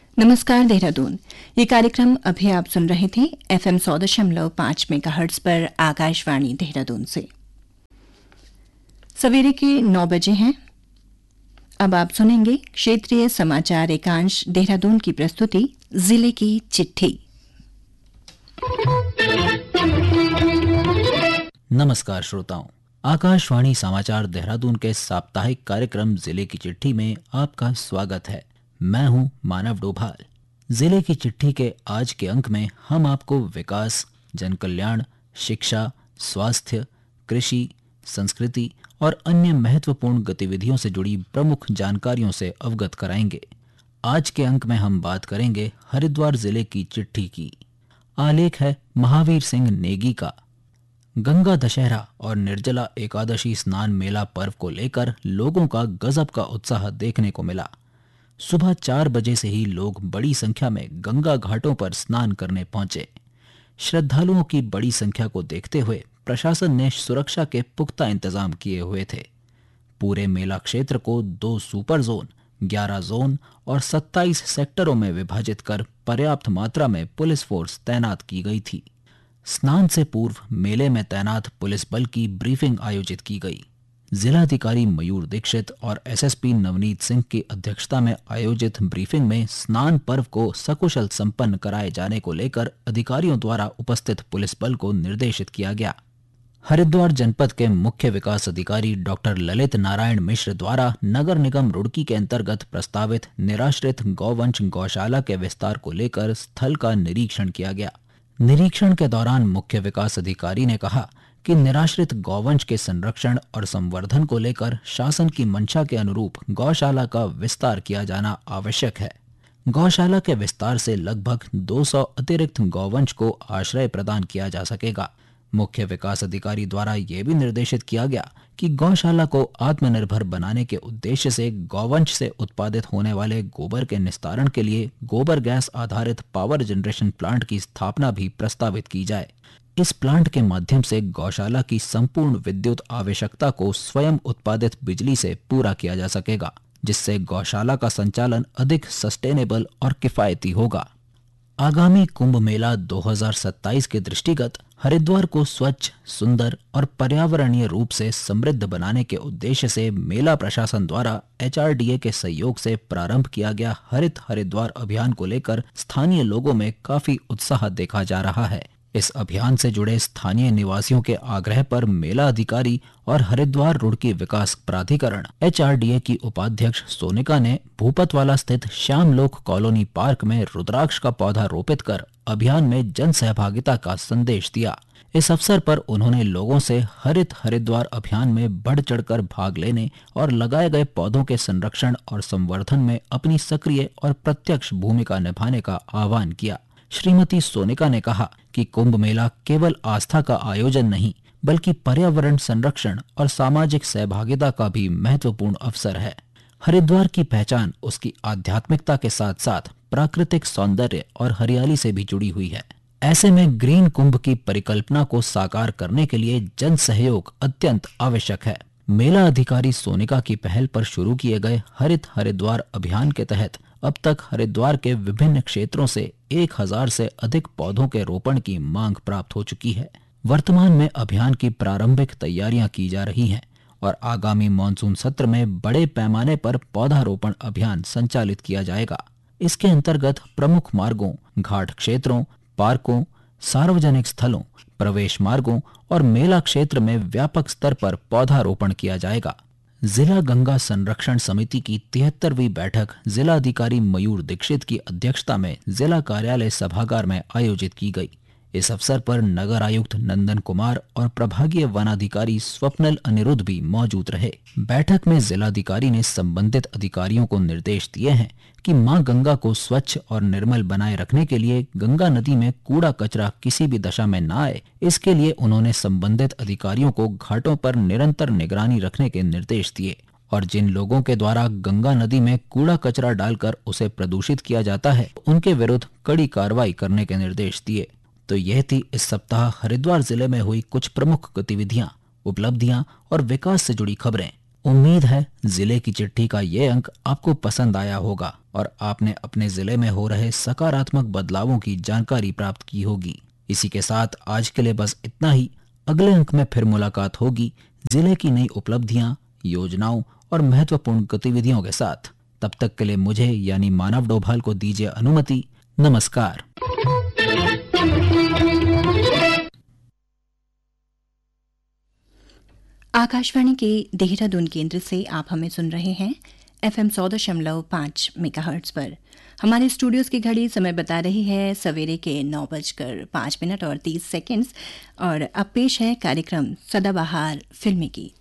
नमस्कार देहरादून। ये कार्यक्रम अभी आप सुन रहे थे FM 100.5 मेगाहर्ट्ज पर आकाशवाणी देहरादून से। सवेरे के 9 बजे हैं। अब आप सुनेंगे क्षेत्रीय समाचार एकांश देहरादून की प्रस्तुति जिले की चिट्ठी। नमस्कार श्रोताओं, आकाशवाणी समाचार देहरादून के साप्ताहिक कार्यक्रम जिले की चिट्ठी में आपका स्वागत है। मैं हूं मानव डोभाल। जिले की चिट्ठी के आज के अंक में हम आपको विकास, जन कल्याण, शिक्षा, स्वास्थ्य, कृषि, संस्कृति और अन्य महत्वपूर्ण गतिविधियों से जुड़ी प्रमुख जानकारियों से अवगत कराएंगे। आज के अंक में हम बात करेंगे हरिद्वार जिले की चिट्ठी की। आलेख है महावीर सिंह नेगी का। गंगा दशहरा और निर्जला एकादशी स्नान मेला पर्व को लेकर लोगों का गजब का उत्साह देखने को मिला। सुबह 4 बजे से ही लोग बड़ी संख्या में गंगा घाटों पर स्नान करने पहुंचे। श्रद्धालुओं की बड़ी संख्या को देखते हुए प्रशासन ने सुरक्षा के पुख्ता इंतजाम किए हुए थे। पूरे मेला क्षेत्र को 2 सुपर जोन, 11 जोन और 27 सेक्टरों में विभाजित कर पर्याप्त मात्रा में पुलिस फोर्स तैनात की गई थी। स्नान से पूर्व मेले में तैनात पुलिस बल की ब्रीफिंग आयोजित की गई। जिलाधिकारी मयूर दीक्षित और एसएसपी नवनीत सिंह की अध्यक्षता में आयोजित ब्रीफिंग में स्नान पर्व को सकुशल संपन्न कराए जाने को लेकर अधिकारियों द्वारा उपस्थित पुलिस बल को निर्देशित किया गया। हरिद्वार जनपद के मुख्य विकास अधिकारी डॉक्टर ललित नारायण मिश्र द्वारा नगर निगम रुड़की के अंतर्गत प्रस्तावित निराश्रित गौवंश गौशाला के विस्तार को लेकर स्थल का निरीक्षण किया गया। निरीक्षण के दौरान मुख्य विकास अधिकारी ने कहा कि निराश्रित गौवंश के संरक्षण और संवर्धन को लेकर शासन की मंशा के अनुरूप गौशाला का विस्तार किया जाना आवश्यक है। गौशाला के विस्तार से लगभग 200 अतिरिक्त गौवंश को आश्रय प्रदान किया जा सकेगा। मुख्य विकास अधिकारी द्वारा यह भी निर्देशित किया गया कि गौशाला को आत्मनिर्भर बनाने के उद्देश्य से गौवंश से उत्पादित होने वाले गोबर के निस्तारण के लिए गोबर गैस आधारित पावर जनरेशन प्लांट की स्थापना भी प्रस्तावित की जाए। इस प्लांट के माध्यम से गौशाला की संपूर्ण विद्युत आवश्यकता को स्वयं उत्पादित बिजली से पूरा किया जा सकेगा, जिससे गौशाला का संचालन अधिक सस्टेनेबल और किफायती होगा। आगामी कुंभ मेला 2027 के दृष्टिगत हरिद्वार को स्वच्छ, सुंदर और पर्यावरणीय रूप से समृद्ध बनाने के उद्देश्य से मेला प्रशासन द्वारा HRDA के सहयोग से प्रारंभ किया गया हरित हरिद्वार अभियान को लेकर स्थानीय लोगों में काफी उत्साह देखा जा रहा है। इस अभियान से जुड़े स्थानीय निवासियों के आग्रह पर मेला अधिकारी और हरिद्वार रुड़की विकास प्राधिकरण HRDA की उपाध्यक्ष सोनिका ने भूपतवाला स्थित श्यामलोक कॉलोनी पार्क में रुद्राक्ष का पौधा रोपित कर अभियान में जन सहभागिता का संदेश दिया। इस अवसर पर उन्होंने लोगों से हरित हरिद्वार अभियान में बढ़ चढ़कर भाग लेने और लगाए गए पौधों के संरक्षण और संवर्धन में अपनी सक्रिय और प्रत्यक्ष भूमिका निभाने का आह्वान किया। श्रीमती सोनिका ने कहा कि कुंभ मेला केवल आस्था का आयोजन नहीं, बल्कि पर्यावरण संरक्षण और सामाजिक सहभागिता का भी महत्वपूर्ण अवसर है। हरिद्वार की पहचान उसकी आध्यात्मिकता के साथ साथ प्राकृतिक सौंदर्य और हरियाली से भी जुड़ी हुई है। ऐसे में ग्रीन कुंभ की परिकल्पना को साकार करने के लिए जन सहयोग अत्यंत आवश्यक है। मेला अधिकारी सोनिका की पहल पर शुरू किए गए हरित हरिद्वार अभियान के तहत अब तक हरिद्वार के विभिन्न क्षेत्रों से 1000 से अधिक पौधों के रोपण की मांग प्राप्त हो चुकी है। वर्तमान में अभियान की प्रारंभिक तैयारियां की जा रही हैं और आगामी मानसून सत्र में बड़े पैमाने पर पौधारोपण अभियान संचालित किया जाएगा। इसके अंतर्गत प्रमुख मार्गों, घाट क्षेत्रों, पार्कों, सार्वजनिक स्थलों, प्रवेश मार्गों और मेला क्षेत्र में व्यापक स्तर पर पौधारोपण किया जाएगा। जिला गंगा संरक्षण समिति की 73वीं बैठक जिलाधिकारी मयूर दीक्षित की अध्यक्षता में जिला कार्यालय सभागार में आयोजित की गई। इस अवसर पर नगर आयुक्त नंदन कुमार और प्रभागीय वनाधिकारी स्वप्नल अनिरुद्ध भी मौजूद रहे। बैठक में जिलाधिकारी ने संबंधित अधिकारियों को निर्देश दिए हैं कि मां गंगा को स्वच्छ और निर्मल बनाए रखने के लिए गंगा नदी में कूड़ा कचरा किसी भी दशा में न आए, इसके लिए उन्होंने संबंधित अधिकारियों को घाटों पर निरंतर निगरानी रखने के निर्देश दिए और जिन लोगों के द्वारा गंगा नदी में कूड़ा कचरा डालकर उसे प्रदूषित किया जाता है, उनके विरुद्ध कड़ी कार्रवाई करने के निर्देश दिए। तो यह थी इस सप्ताह हरिद्वार जिले में हुई कुछ प्रमुख गतिविधियां, उपलब्धियां और विकास से जुड़ी खबरें। उम्मीद है जिले की चिट्ठी का ये अंक आपको पसंद आया होगा और आपने अपने जिले में हो रहे सकारात्मक बदलावों की जानकारी प्राप्त की होगी। इसी के साथ आज के लिए बस इतना ही। अगले अंक में फिर मुलाकात होगी जिले की नई उपलब्धियां, योजनाओं और महत्वपूर्ण गतिविधियों के साथ। तब तक के लिए मुझे यानी मानव डोभाल को दीजिए अनुमति। नमस्कार। आकाशवाणी के देहरादून केंद्र से आप हमें सुन रहे हैं FM 100.5 मेगाहर्ट्ज पर। हमारे स्टूडियोज की घड़ी समय बता रही है सवेरे के 9:05 और 30 सेकंड्स। और अब पेश है कार्यक्रम सदाबहार फिल्मी गीत।